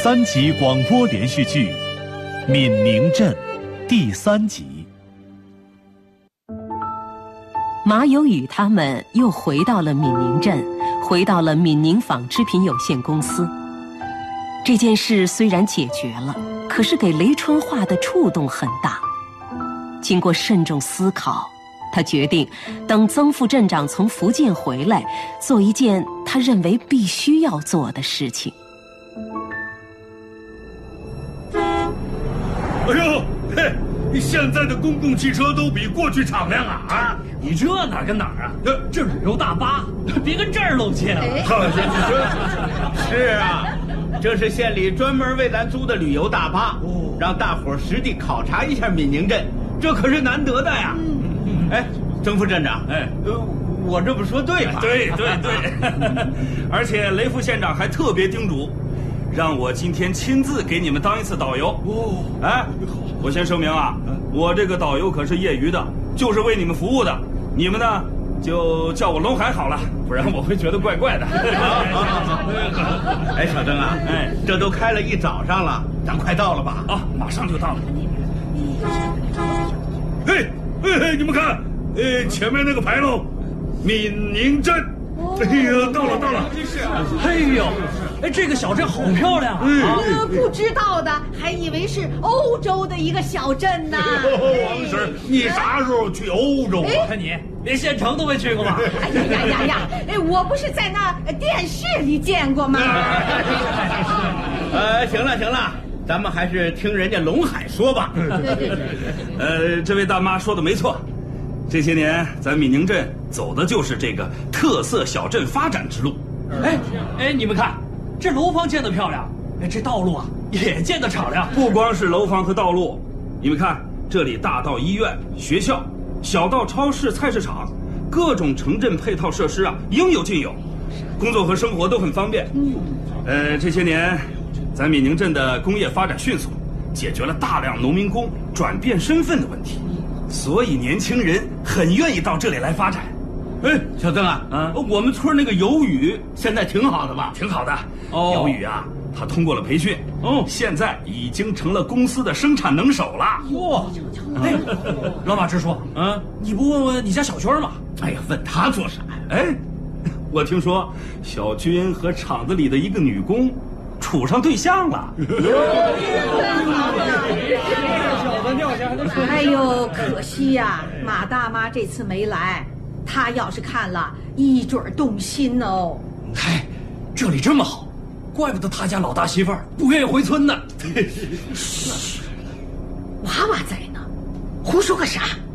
3集广播连续剧《闽宁镇》第3集。 马有宇他们又回到了闽宁镇，回到了闽宁纺织品有限公司。这件事虽然解决了，可是给雷春化的触动很大。经过慎重思考，他决定等曾副镇长从福建回来，做一件他认为必须要做的事情。 哎呦，嘿，现在的公共汽车都比过去敞亮啊！ 你这哪儿跟哪儿啊？这旅游大巴，别跟这儿露怯了。 是啊，这是县里专门为咱租的旅游大巴，让大伙儿实地考察一下闽宁镇，这可是难得的呀。哎，曾副镇长，我这不说对吗？ 对，而且雷副县长还特别叮嘱，让我今天亲自给你们当一次导游。哎，我先声明啊，我这个导游可是业余的，就是为你们服务的。你们呢，就叫我龙海好了，不然我会觉得怪怪的。 哎，小曾啊，这都开了一早上了，咱快到了吧？ 啊，马上就到了。嘿，你们看，前面那个牌楼，闽宁镇。哎呀，到了！ 哎呦，这个小镇好漂亮啊！ 不知道的还以为是欧洲的一个小镇呢。 王婶，你啥时候去欧洲？ 我看你连县城都没去过吧？ 哎，我不是在那电视里见过吗？ 行了，咱们还是听人家龙海说吧。 这位大妈说的没错。这些年，咱闽宁镇走的就是这个特色小镇发展之路。 哎，你们看，这楼房建得漂亮，这道路啊也建得敞亮。 不光是楼房和道路，你们看，这里大到医院、学校，小到超市、菜市场，各种城镇配套设施啊应有尽有，工作和生活都很方便。这些年，咱闽宁镇的工业发展迅速，解决了大量农民工转变身份的问题。所以年轻人很愿意到这里来发展。 小曾啊，我们村那个尤宇现在挺好的吧？ 挺好的。尤宇啊，他通过了培训，现在已经成了公司的生产能手了。 哇！老马直说，你不问问你家小军吗？ 哎呀，问他做啥呀？ 我听说小军和厂子里的一个女工处上对象了。 哎呦，可惜呀，马大妈这次没来，她要是看了，一准动心哦。 这里这么好，怪不得他家老大媳妇儿不愿意回村呢。 娃娃在呢，胡说个啥？